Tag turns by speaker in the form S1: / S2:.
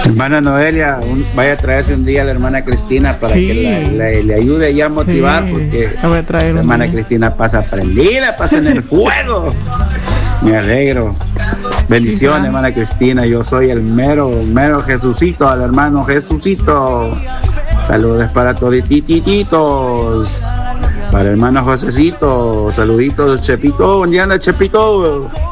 S1: Hermana Noelia, vaya a traerse un día a la hermana Cristina para que le ayude ahí a motivar, porque
S2: voy a traer
S1: la hermana Cristina pasa prendida, pasa en el fuego. Me alegro. Bendiciones, hermana Cristina. Yo soy el mero Jesucito, al hermano Jesucito. Saludos para todititos. Para el hermano Josecito. Saluditos, Chepito. Buen día, Chepito.